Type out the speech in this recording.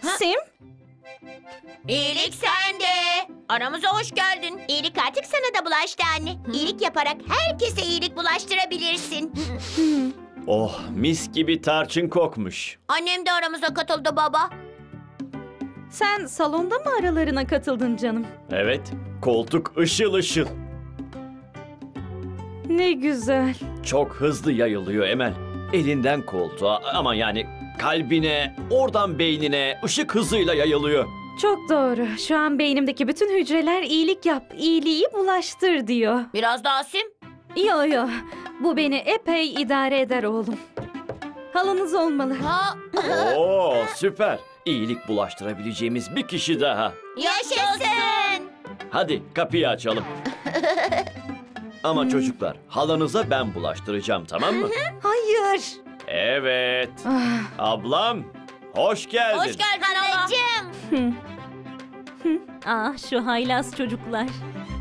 Sim, İyilik sende. Aramıza hoş geldin. İyilik artık sana da bulaştı anne. İyilik yaparak herkese iyilik bulaştırabilirsin. Oh, mis gibi tarçın kokmuş. Annem de aramıza katıldı baba. sen salonda mı aralarına katıldın canım? Evet, koltuk ışıl ışıl. Ne güzel. Çok hızlı yayılıyor Emel. Elinden koltuğa, ama yani kalbine, oradan beynine ışık hızıyla yayılıyor. Çok doğru. Şu an beynimdeki bütün hücreler iyilik yap, iyiliği bulaştır diyor. Biraz daha Sim. Yo. Bu beni epey idare eder oğlum. Halınız olmalı. Ha, Oo, süper. İyilik bulaştırabileceğimiz bir kişi daha. yaşasın. Hadi kapıyı açalım. Ama çocuklar, halanıza ben bulaştıracağım, tamam mı? Hayır. Evet. Ah, Ablam, hoş geldin. Hoş geldin halacığım. şu haylaz çocuklar.